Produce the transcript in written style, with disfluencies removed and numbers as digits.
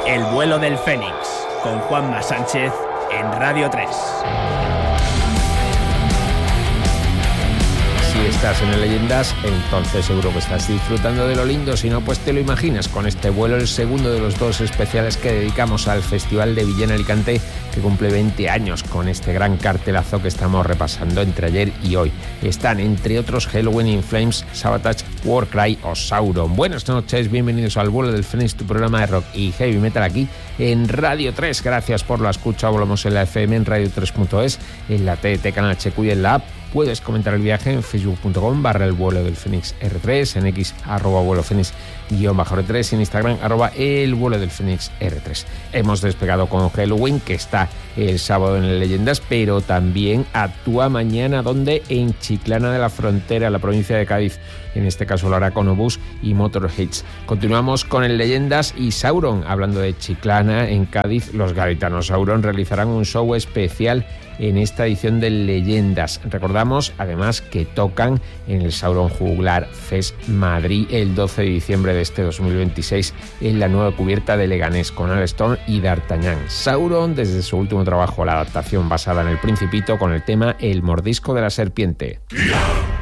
El vuelo del Fénix, con Juanma Sánchez en Radio 3. Si estás en el Leyendas, entonces seguro que estás disfrutando de lo lindo. Si no, pues te lo imaginas con este vuelo, el segundo de los dos especiales que dedicamos al Festival de Villena Alicante, que cumple 20 años con este gran cartelazo que estamos repasando entre ayer y hoy. Están, entre otros, Helloween in Flames, Sabotage, Warcry o Sauron. Buenas noches, bienvenidos al vuelo del Fénix, tu programa de rock y heavy metal aquí en Radio 3. Gracias por la escucha. Volvemos en la FM, en radio3.es, en la TDT, Canal HQ y en la app. Puedes comentar el viaje en facebook.com/el vuelo del Fénix R3, en X @vuelo Fénix _R3 y en Instagram @el vuelo del Fénix R3. Hemos despegado con Helloween, que está el sábado en el Leyendas, pero también actúa mañana, donde en Chiclana de la Frontera, la provincia de Cádiz. En este caso lo hará con Obús y Motorheads. Continuamos con el Leyendas y Sauron. Hablando de Chiclana, en Cádiz, los gaditanos Sauron realizarán un show especial en esta edición de Leyendas. Recordamos además que tocan en el Sauron Juglar Fest Madrid el 12 de diciembre de este 2026 en la nueva cubierta de Leganés, con Alastor y D'Artagnan. Sauron, desde su último trabajo, la adaptación basada en El Principito, con el tema El mordisco de la serpiente.